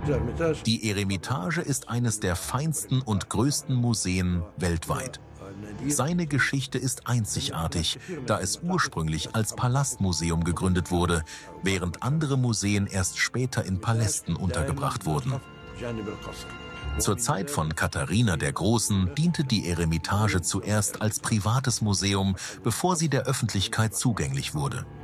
Die Eremitage ist eines der feinsten und größten Museen weltweit. Seine Geschichte ist einzigartig, da es ursprünglich als Palastmuseum gegründet wurde, während andere Museen erst später in Palästen untergebracht wurden. Zur Zeit von Katharina der Großen diente die Eremitage zuerst als privates Museum, bevor sie der Öffentlichkeit zugänglich wurde.